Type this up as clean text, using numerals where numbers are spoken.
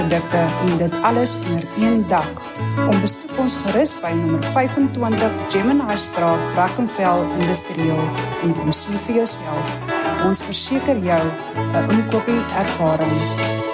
produkte en dit alles onder een dak. Kom besoek ons gerus by nommer 25 Gemini Straat, Brackenfell Industrieel en kom sien vir jouself. Ons verseker jou 'n inkoopie ervaring.